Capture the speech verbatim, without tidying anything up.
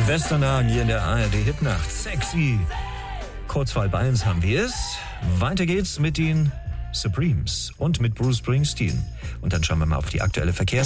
Westernhagen hier in der A R D Hitnacht. Sexy. Kurz vor halb eins haben wir es. Weiter geht's mit den Supremes und mit Bruce Springsteen. Und dann schauen wir mal auf die aktuelle Verkehrs...